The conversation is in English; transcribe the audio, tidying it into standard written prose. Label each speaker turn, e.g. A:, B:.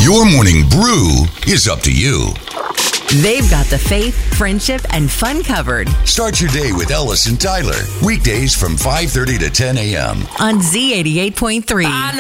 A: Your morning brew is up to you.
B: They've got the faith, friendship, and fun covered.
A: Start your day with Ellis and Tyler. Weekdays from 5:30 to 10 a.m.
B: on Z88.3.